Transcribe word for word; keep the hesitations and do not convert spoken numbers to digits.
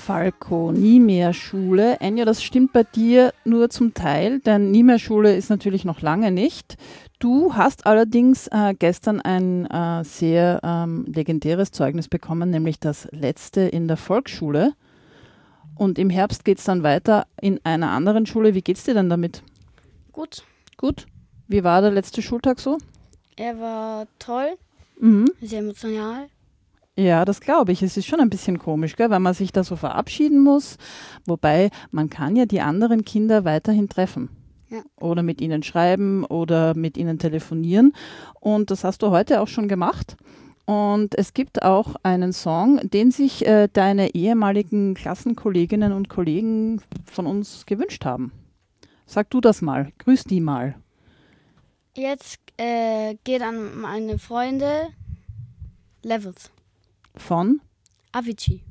Falco, Niemeyer-Schule. Enya, das stimmt bei dir nur zum Teil, denn Niemeyer-Schule ist natürlich noch lange nicht. Du hast allerdings äh, gestern ein äh, sehr ähm, legendäres Zeugnis bekommen, nämlich das letzte in der Volksschule. Und im Herbst geht es dann weiter in einer anderen Schule. Wie geht's dir denn damit? Gut. Gut. Wie war der letzte Schultag so? Er war toll, Mhm. sehr emotional. Ja, das glaube ich. Es ist schon ein bisschen komisch, gell, weil man sich da so verabschieden muss. Wobei, man kann ja die anderen Kinder weiterhin treffen. Ja. Oder mit ihnen schreiben oder mit ihnen telefonieren. Und das hast du heute auch schon gemacht. Und es gibt auch einen Song, den sich äh, deine ehemaligen Klassenkolleginnen und Kollegen von uns gewünscht haben. Sag du das mal. Grüß die mal. Jetzt äh, geht an meine Freunde Levels. Von? Avicii.